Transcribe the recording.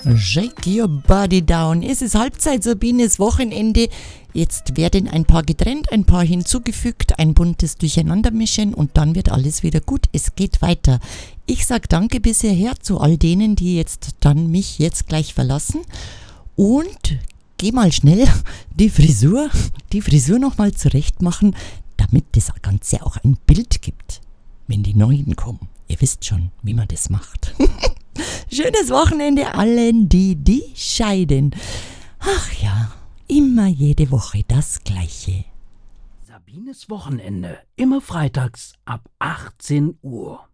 Shake your body down. Es ist Halbzeit, Sabines Wochenende. Jetzt werden ein paar getrennt, ein paar hinzugefügt, ein buntes Durcheinandermischen und dann wird alles wieder gut. Es geht weiter. Ich sag danke bisher zu all denen, die mich jetzt gleich verlassen und geh mal schnell die Frisur nochmal zurecht machen, damit das Ganze auch ein Bild gibt, wenn die Neuen kommen. Ihr wisst schon, wie man das macht. Schönes Wochenende allen, die scheiden. Ach ja, immer jede Woche das Gleiche. Sabines Wochenende, immer freitags ab 18 Uhr.